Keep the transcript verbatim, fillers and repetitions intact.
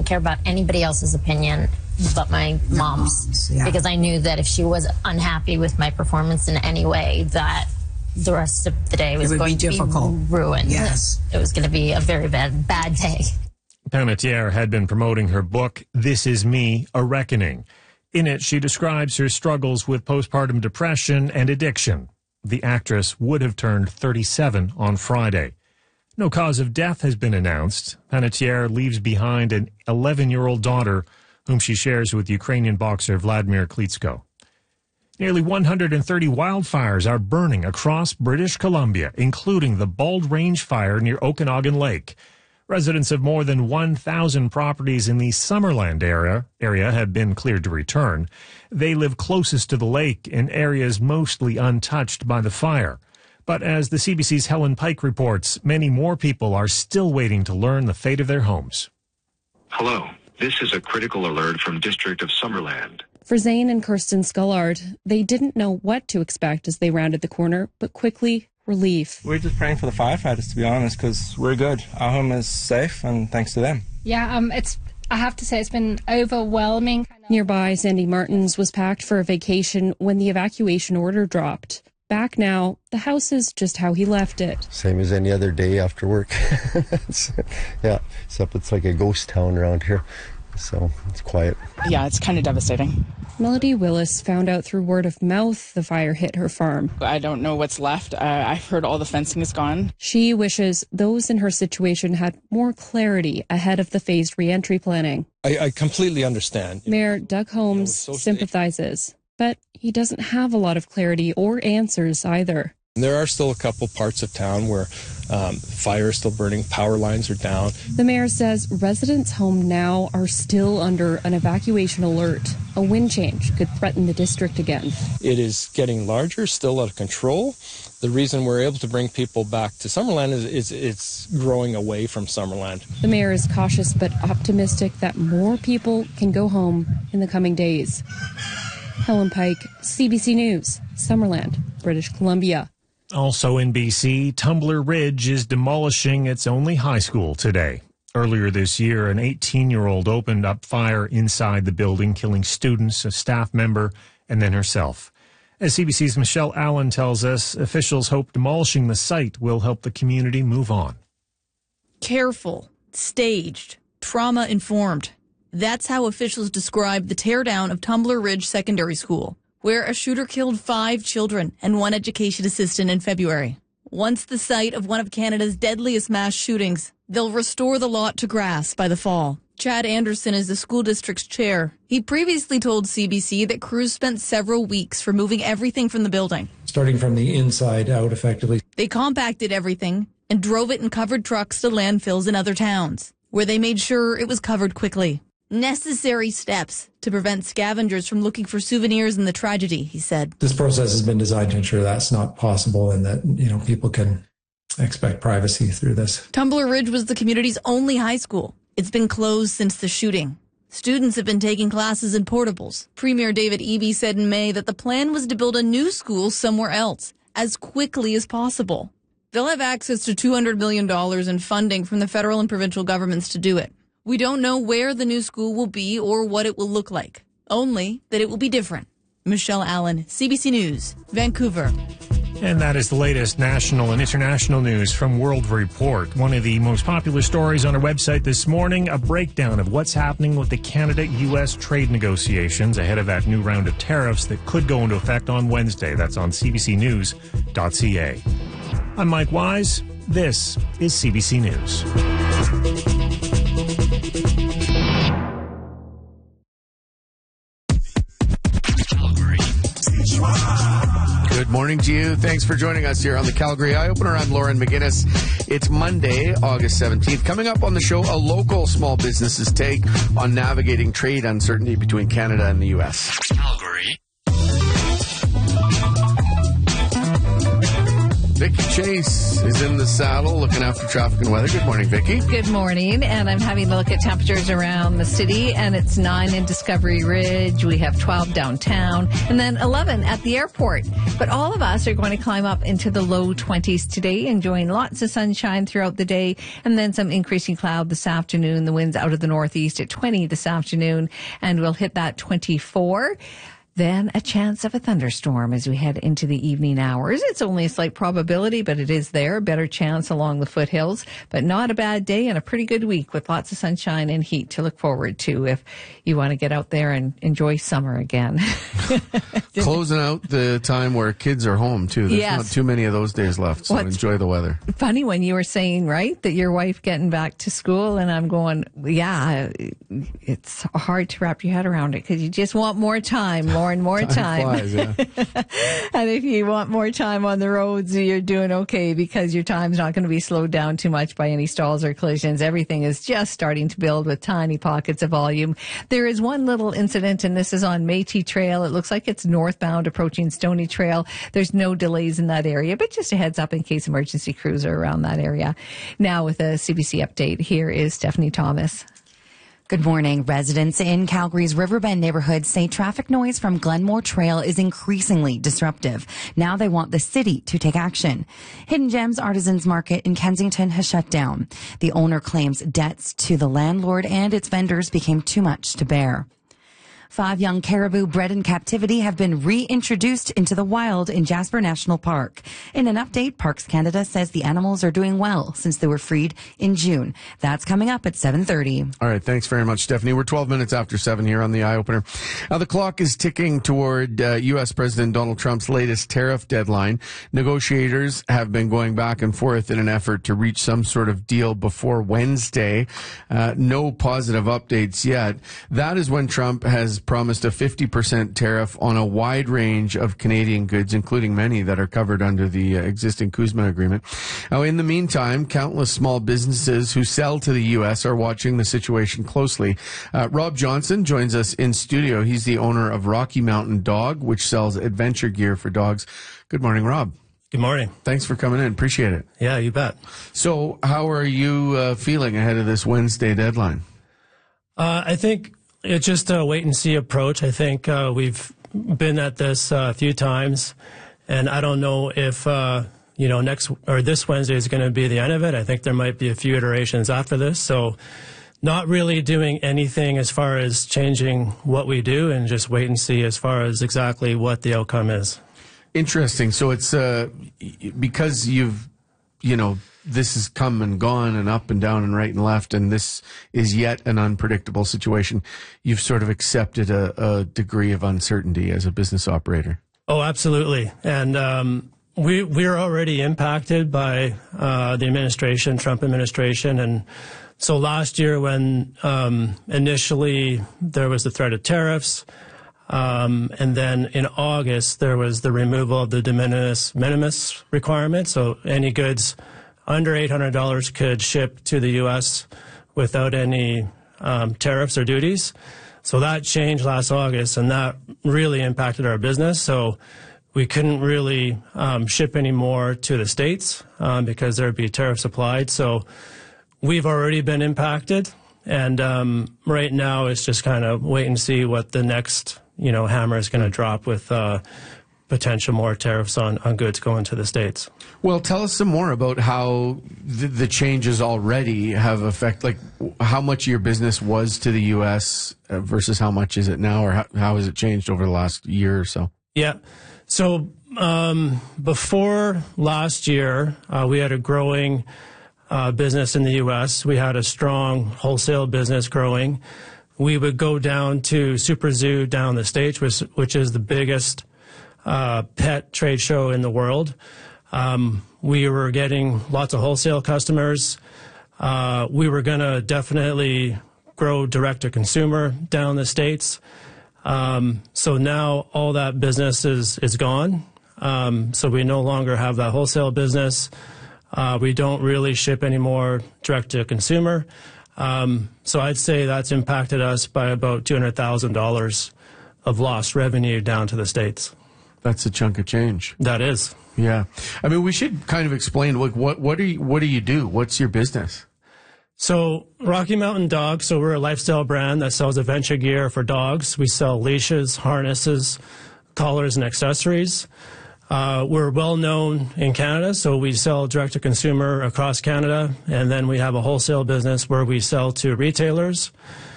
didn't care about anybody else's opinion but my mom's, yeah. because I knew that if she was unhappy with my performance in any way, that the rest of the day was going to be ruined. Yes. It was going to be a very bad, bad day. Panettiere had been promoting her book, This Is Me, A Reckoning. In it, she describes her struggles with postpartum depression and addiction. The actress would have turned thirty-seven on Friday. No cause of death has been announced. Panettiere leaves behind an eleven-year-old daughter whom she shares with Ukrainian boxer Vladimir Klitschko. Nearly one hundred thirty wildfires are burning across British Columbia, including the Bald Range Fire near Okanagan Lake. Residents of more than one thousand properties in the Summerland area, area have been cleared to return. They live closest to the lake in areas mostly untouched by the fire. But as the C B C's Helen Pike reports, many more people are still waiting to learn the fate of their homes. Hello. This is a critical alert from District of Summerland. For Zane and Kirsten Scullard, they didn't know what to expect as they rounded the corner, but quickly, relief. We're just praying for the firefighters, to be honest, because we're good. Our home is safe, and thanks to them. Yeah, um, it's. I have to say it's been overwhelming. Nearby, Sandy Martins was packed for a vacation when the evacuation order dropped. Back now, the house is just how he left it. Same as any other day after work. it's, yeah, except it's like a ghost town around here, so it's quiet. Yeah, it's kind of devastating. Melody Willis found out through word of mouth the fire hit her farm. I don't know what's left. Uh, I've heard all the fencing is gone. She wishes those in her situation had more clarity ahead of the phased reentry planning. I, I completely understand. Mayor Doug Holmes you know, sympathizes, but he doesn't have a lot of clarity or answers either. There are still a couple parts of town where um, fire is still burning, power lines are down. The mayor says residents home now are still under an evacuation alert. A wind change could threaten the district again. It is getting larger, still out of control. The reason we're able to bring people back to Summerland is, is it's growing away from Summerland. The mayor is cautious but optimistic that more people can go home in the coming days. Helen Pike, C B C News, Summerland, British Columbia. Also in B C, Tumbler Ridge is demolishing its only high school today. Earlier this year, an eighteen-year-old opened up fire inside the building, killing students, a staff member, and then herself. As C B C's Michelle Allen tells us, officials hope demolishing the site will help the community move on. Careful, staged, trauma-informed. That's how officials describe the teardown of Tumbler Ridge Secondary School, where a shooter killed five children and one education assistant in February. Once the site of one of Canada's deadliest mass shootings, they'll restore the lot to grass by the fall. Chad Anderson is the school district's chair. He previously told C B C that crews spent several weeks removing everything from the building. Starting from the inside out, effectively. They compacted everything and drove it in covered trucks to landfills in other towns, where they made sure it was covered quickly. Necessary steps to prevent scavengers from looking for souvenirs in the tragedy, he said. This process has been designed to ensure that's not possible and that, you know, people can expect privacy through this. Tumbler Ridge was the community's only high school. It's been closed since the shooting. Students have been taking classes in portables. Premier David Eby said in May that the plan was to build a new school somewhere else as quickly as possible. They'll have access to two hundred million dollars in funding from the federal and provincial governments to do it. We don't know where the new school will be or what it will look like, only that it will be different. Michelle Allen, C B C News, Vancouver. And that is the latest national and international news from World Report. One of the most popular stories on our website this morning, a breakdown of what's happening with the Canada-U S trade negotiations ahead of that new round of tariffs that could go into effect on Wednesday. That's on c b c news dot c a. I'm Mike Wise. This is C B C News. Good morning to you. Thanks for joining us here on the Calgary Eye Opener. I'm Lauren McGinnis. It's Monday, August seventeenth. Coming up on the show, a local small business's take on navigating trade uncertainty between Canada and the U S. Calgary. Vicky Chase is in the saddle looking after traffic and weather. Good morning, Vicky. Good morning, and I'm having a look at temperatures around the city, and it's nine in Discovery Ridge. We have twelve downtown, and then eleven at the airport. But all of us are going to climb up into the low twenties today, enjoying lots of sunshine throughout the day, and then some increasing cloud this afternoon. The wind's out of the northeast at twenty this afternoon, and we'll hit that twenty-four. Then a chance of a thunderstorm as we head into the evening hours. It's only a slight probability, but it is there. Better chance along the foothills, but not a bad day and a pretty good week with lots of sunshine and heat to look forward to if you want to get out there and enjoy summer again. Closing out the time where kids are home, too. There's yes. not too many of those days left, so What's enjoy the weather. Funny when you were saying, right, that your wife getting back to school, and I'm going, yeah, it's hard to wrap your head around it because you just want more time, more and more time. time. Flies, yeah. And if you want more time on the roads, you're doing okay because your time's not going to be slowed down too much by any stalls or collisions. Everything is just starting to build with tiny pockets of volume. There is one little incident, and this is on Métis Trail. It looks like it's northbound approaching Stony Trail. There's no delays in that area, but just a heads up in case emergency crews are around that area. Now with a C B C update, here is Stephanie Thomas. Good morning. Residents in Calgary's Riverbend neighborhood say traffic noise from Glenmore Trail is increasingly disruptive. Now they want the city to take action. Hidden Gems Artisans Market in Kensington has shut down. The owner claims debts to the landlord and its vendors became too much to bear. Five young caribou bred in captivity have been reintroduced into the wild in Jasper National Park. In an update, Parks Canada says the animals are doing well since they were freed in June. That's coming up at seven thirty. All right, thanks very much, Stephanie. We're twelve minutes after seven here on the Eye Opener. Now, the clock is ticking toward uh, U S President Donald Trump's latest tariff deadline. Negotiators have been going back and forth in an effort to reach some sort of deal before Wednesday. Uh, no positive updates yet. That is when Trump has promised a fifty percent tariff on a wide range of Canadian goods, including many that are covered under the uh, existing CUSMA agreement. Now, in the meantime, countless small businesses who sell to the U S are watching the situation closely. Uh, Rob Johnson joins us in studio. He's the owner of Rocky Mountain Dog, which sells adventure gear for dogs. Good morning, Rob. Good morning. Thanks for coming in. Appreciate it. Yeah, you bet. So how are you uh, feeling ahead of this Wednesday deadline? Uh, I think it's just a wait-and-see approach. I think uh, we've been at this uh, a few times, and I don't know if uh, you know next or this Wednesday is going to be the end of it. I think there might be a few iterations after this. So, not really doing anything as far as changing what we do, and just wait and see as far as exactly what the outcome is. Interesting. So it's uh, because you've you know. This has come and gone and up and down and right and left, and this is yet an unpredictable situation. You've sort of accepted a, a degree of uncertainty as a business operator. Oh, absolutely. And um, we we're already impacted by uh, the administration, Trump administration. And so last year when um, initially there was the threat of tariffs, um, and then in August there was the removal of the de minimis, minimis requirement. So any goods under eight hundred dollars could ship to the U S without any um, tariffs or duties. So that changed last August, and that really impacted our business. So we couldn't really um, ship anymore to the States um, because there would be tariffs applied. So we've already been impacted, and um, right now it's just kind of wait and see what the next you know hammer is going to drop with uh, potential more tariffs on, on goods going to the States. Well, tell us some more about how the, the changes already have affected, like how much your business was to the U S versus how much is it now, or how, how has it changed over the last year or so? Yeah. So um, before last year, uh, we had a growing uh, business in the U S. We had a strong wholesale business growing. We would go down to Super Zoo down the States, which, which is the biggest Uh, pet trade show in the world. Um, we were getting lots of wholesale customers. Uh, we were going to definitely grow direct to consumer down the States. Um, so now all that business is, is gone. Um, so we no longer have that wholesale business. Uh, we don't really ship anymore direct to consumer. Um, so I'd say that's impacted us by about two hundred thousand dollars of lost revenue down to the States. That's a chunk of change. That is. Yeah. I mean, we should kind of explain, like, what, what do you, what do you do? What's your business? So Rocky Mountain Dog, so we're a lifestyle brand that sells adventure gear for dogs. We sell leashes, harnesses, collars, and accessories. Uh, we're well known in Canada, so we sell direct to consumer across Canada. And then we have a wholesale business where we sell to retailers.